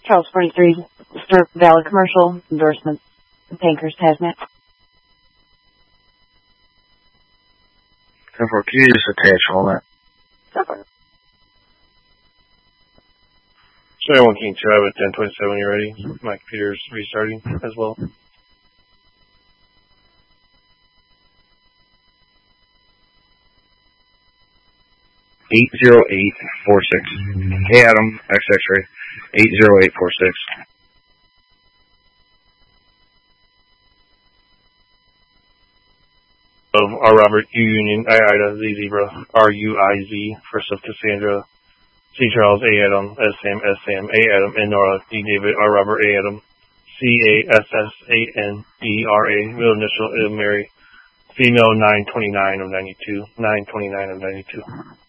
Charles 43, Stirp Valley Commercial, endorsement, Pankers Hazmat. 10-4, can you just attach all that? Okay. Sorry, 1 King 2, I have a 1027 when you're ready. My computer's restarting as well. $80846. Hey Adam, X-Ray, 80846. Of R. Robert, U Union, I Ida, Z Zebra, RUIZ, first of Cassandra, C Charles, A Adam, S Sam, S Sam, A Adam, N Nora, D David, R Robert, A Adam, CASSANDRA, middle initial, Mary, female 929 of 92, 929 of 92.